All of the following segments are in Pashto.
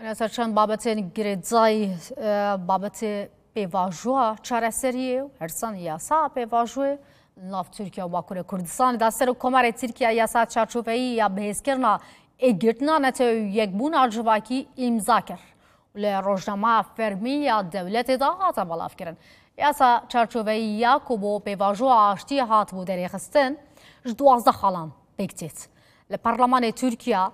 چەند بابەتێن گرێجای بابەتێ پێواژووە چارەسەریە و هەرسان یاسا پێواژوێ ناو تورکیا و باکوورە کوردستاندا سەر و کۆمارێ تورکیا یاسا چارچوبەیی یا بەهێزکردنا ئێگرتنا نەتەوەی یەکبوونا جڤاکی ئیمزا کرد و لە ڕۆژنامە فەرمی یا دەولەتێدا هاتە بەڵافکردن. یاسا چارچوبەیی یاک و بۆ پێواژووە ئاشتی هاتبوو دەرێخستن ji 12 xalan pêk li Parlemanê Tirkiya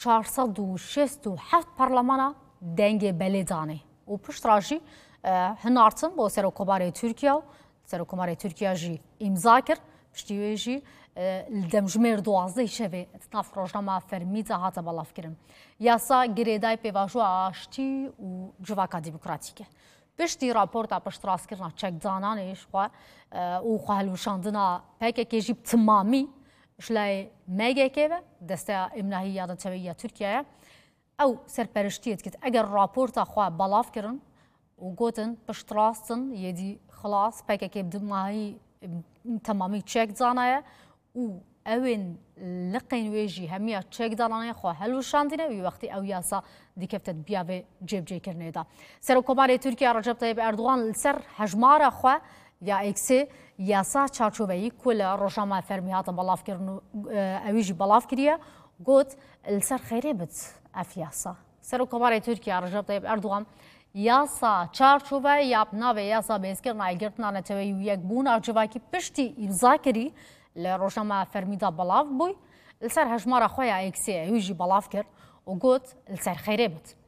467 parlemana dengê belê danê û piştra jî hinartin bo Serokkomarê Tirkiya û Serokkomarê Tirkiya jî îmza kir piştî wê jî li demjimêr 12 şevê nav rojnama fermî de hate belavkirin. Yasa girêdayê pêvajoya aştî û civaka demokratîk e. Piştî raporta piştrastkirina çekdananê ji xwe û xwe helwişandina PKK jî timamî ji layê MGK ve Desteya Emnahî ya Netewî Tirkiyeyê ew serperiştiyê dikir eger raporta xwe belav kirin û gotin piştrastin yêdî xilas PKK bi mahî temamî çekdanaye û ewên liqên wê jî hemiya çekdananê xwe helwişandîne wî wextî ew yasa dikefte biya vê cêbcêkirinê de. Serokkomarê Tirkiya Recep Tayyip Erdogan li ser hejmara xwe ya eksê yasa çarçoveyî ku li rojnama fermî hate belavkirin û ewî jî belav kiriye got li ser xêrê bit ev yasa. Serokkomarê Tirkiya Recep Tayyip Erdogan yasa çarçove ya navê yasa bêzkirina girtina neteweyî û yekbûna civakî piştî îmza kirî li rojnama fermî de belav bûy li ser hejmara xwe ya eksê ewî jî belav kir û got li ser xêrê bit.